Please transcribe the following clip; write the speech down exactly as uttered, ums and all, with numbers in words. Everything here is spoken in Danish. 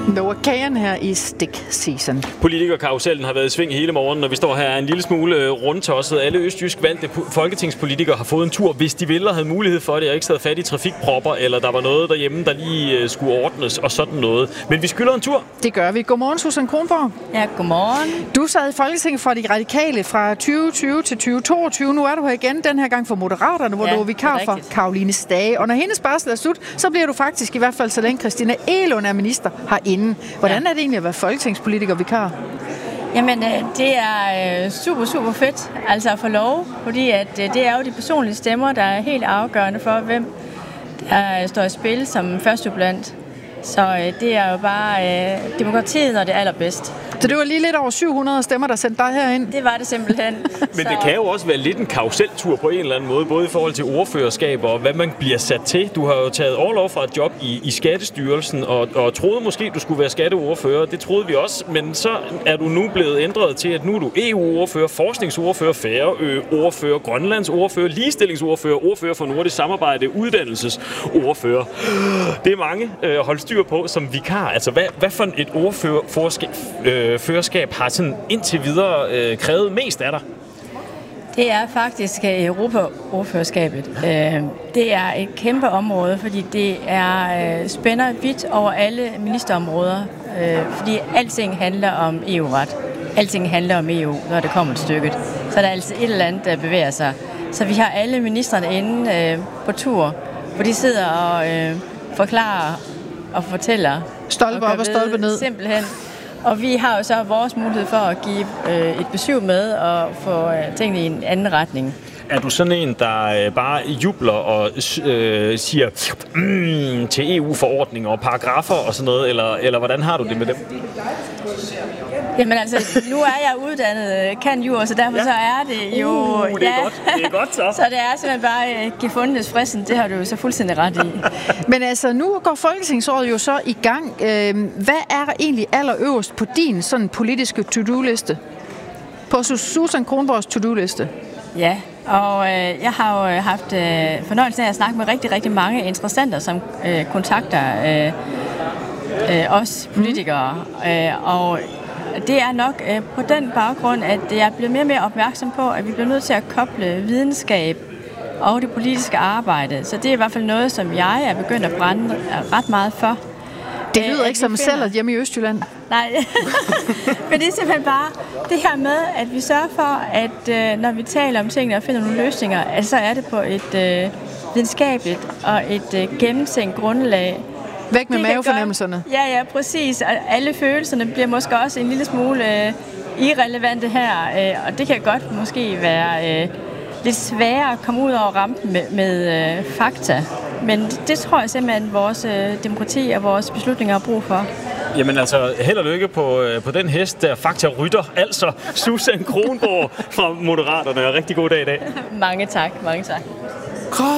Noah Kahan her i Stick Season. Politikerkarusellen har været i sving hele morgen, når vi står her en lille smule rundtosset. Alle østjysk valgte folketingspolitikere har fået en tur, hvis de ville og havde mulighed for det, og ikke sad fat i trafikpropper, eller der var noget derhjemme, der lige skulle ordnes og sådan noget. Men vi skylder en tur. Det gør vi. Godmorgen, Susan Kronborg. Ja, godmorgen. Du sad i Folketinget for De Radikale fra tyve tyve til tyve toogtyve. Nu er du her igen, den her gang for Moderaterne, hvor ja, du er vikar for Caroline Stage. Og når hendes barsel er slut, så bliver du faktisk i hvert fald så længe Christina Egelund er minister herinde. Hvordan ja. er det egentlig at være folketingspolitiker vikar? Jamen, det er super, super fedt altså at få lov, fordi at det er jo de personlige stemmer, der er helt afgørende for, hvem der står i spil som førsteblandt. Så det er jo bare øh, demokratiet, når det er allerbedst. Så det var lige lidt over syv hundrede stemmer, der sendte dig herind? Det var det simpelthen. Men det kan jo også være lidt en karuseltur på en eller anden måde, både i forhold til ordførerskab og hvad man bliver sat til. Du har jo taget overlov fra et job i, i Skattestyrelsen, og, og troede måske, du skulle være skatteordfører. Det troede vi også, men så er du nu blevet ændret til, at nu er du E U-ordfører, forskningsordfører, Færø-ordfører, Grønlandsordfører, ligestillingsordfører, ordfører for nordisk samarbejde, uddannelsesordfører. Det er mange øh, hold styr på som vikar. Altså, hvad, hvad for et ordførerskab øh, førerskab har sådan indtil videre øh, krævet mest af dig? Det er faktisk Europa-ordførerskabet. Øh, det er et kæmpe område, fordi det er øh, spænder vidt over alle ministerområder, øh, fordi alting handler om E U-ret. Alting handler om E U, når det kommer til stykket. Så er der altså et eller andet, der bevæger sig. Så vi har alle ministerne inde øh, på tur, hvor de sidder og øh, forklarer og fortæller. Stolpe op og stolpe ned. Simpelthen. Og vi har jo så vores mulighed for at give øh, et besøg med og få øh, tingene i en anden retning. Er du sådan en, der øh, bare jubler og øh, siger mm, til E U-forordninger og paragrafer og sådan noget, eller, eller hvordan har du det med dem? Jamen altså, nu er jeg uddannet kan-jur, så derfor ja. så er det jo... Uh, det er ja. godt, det er godt så. Så det er simpelthen bare uh, gefundenes fristen, det har du jo så fuldstændig ret i. Men altså, nu går Folketingsåret jo så i gang. Hvad er der egentlig allerøverst på din sådan politiske to-do-liste? På Susan Kronborgs to-do-liste? Ja, og øh, jeg har jo haft øh, fornøjelsen af at snakke med rigtig, rigtig mange interessenter, som øh, kontakter øh, øh, os politikere, øh, og det er nok øh, på den baggrund, at jeg bliver mere og mere opmærksom på, at vi bliver nødt til at koble videnskab og det politiske arbejde. Så det er i hvert fald noget, som jeg er begyndt at brænde ret meget for. Det lyder øh, ikke som finder... selv hjemme i Østjylland. Nej, men det er simpelthen bare det her med, at vi sørger for, at øh, når vi taler om tingene og finder nogle løsninger, at så er det på et øh, videnskabeligt og et øh, gennemtænkt grundlag. Væk med mavefornemmelserne. Godt, ja, ja, præcis. Og alle følelserne bliver måske også en lille smule øh, irrelevante her, øh, og det kan godt måske være øh, lidt sværere at komme ud over rampen med, med øh, fakta. Men det tror jeg simpelthen, at vores øh, demokrati og vores beslutninger har brug for. Jamen altså, held og lykke på, øh, på den hest, der fakta rytter. Altså, Susan Kronborg fra Moderaterne. Rigtig god dag i dag. Mange tak, mange tak.